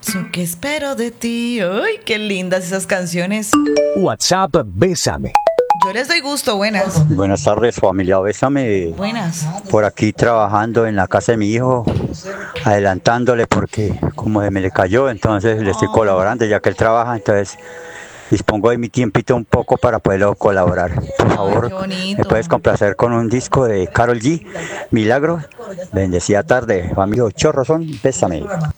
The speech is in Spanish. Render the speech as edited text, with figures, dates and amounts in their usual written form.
Eso que espero de ti. Ay, qué lindas esas canciones. WhatsApp Bésame. Yo les doy gusto, buenas. Buenas tardes, familia. Bésame. Buenas. Por aquí trabajando en la casa de mi hijo, adelantándole porque como se me le cayó, entonces le estoy colaborando ya que él trabaja, entonces dispongo de mi tiempito un poco para poderlo colaborar. Por favor, qué bonito. me puedes complacer con un disco de Karol G, Milagro. Bendecida tarde, amigo Chorrozón, bésame.